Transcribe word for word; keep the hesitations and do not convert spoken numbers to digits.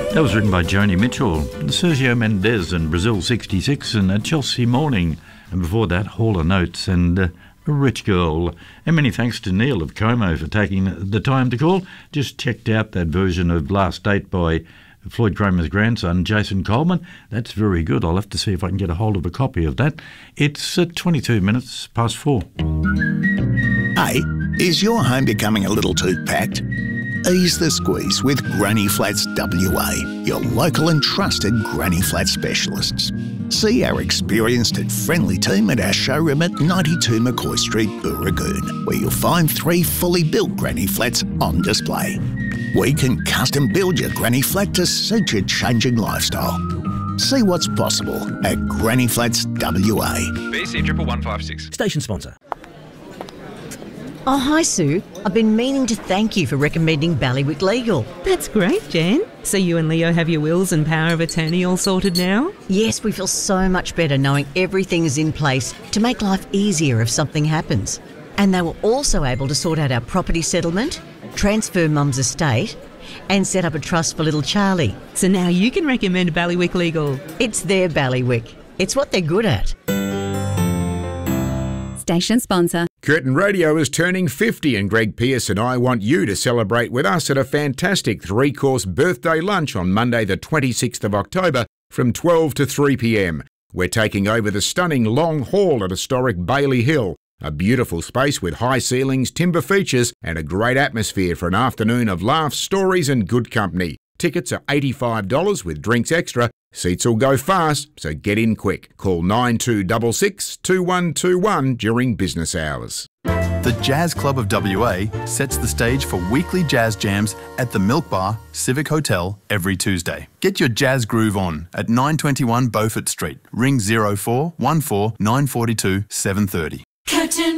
That was written by Joni Mitchell, Sergio Mendes and Brazil sixty-six, and uh, Chelsea Morning. And before that, Hall and Oates and uh, A Rich Girl. And many thanks to Neil of Como for taking the time to call. Just checked out that version of Last Date by Floyd Kramer's grandson, Jason Coleman. That's very good. I'll have to see if I can get a hold of a copy of that. It's at twenty-two minutes past four. Hey, is your home becoming a little too packed? Ease the squeeze with Granny Flats W A, your local and trusted Granny Flat specialists. See our experienced and friendly team at our showroom at ninety-two McCoy Street, Booragoon, where you'll find three fully built Granny Flats on display. We can custom build your Granny Flat to suit your changing lifestyle. See what's possible at Granny Flats W A. B C triple one five six. Station sponsor. Oh, hi, Sue. I've been meaning to thank you for recommending Ballywick Legal. That's great, Jan. So you and Leo have your wills and power of attorney all sorted now? Yes, we feel so much better knowing everything is in place to make life easier if something happens. And they were also able to sort out our property settlement, transfer Mum's estate, and set up a trust for little Charlie. So now you can recommend Ballywick Legal. It's their Ballywick. It's what they're good at. Station sponsor. Curtin Radio is turning fifty and Greg Pearce and I want you to celebrate with us at a fantastic three-course birthday lunch on Monday the twenty-sixth of October from twelve to three p m. We're taking over the stunning Long Hall at historic Bailey Hill, a beautiful space with high ceilings, timber features and a great atmosphere for an afternoon of laughs, stories and good company. Tickets are eighty-five dollars with drinks extra. Seats will go fast, so get in quick. Call nine two six six, two one two one during business hours. The Jazz Club of W A sets the stage for weekly jazz jams at the Milk Bar, Civic Hotel, every Tuesday. Get your jazz groove on at nine twenty-one Beaufort Street. Ring zero four one four nine four two seven three zero. Curtin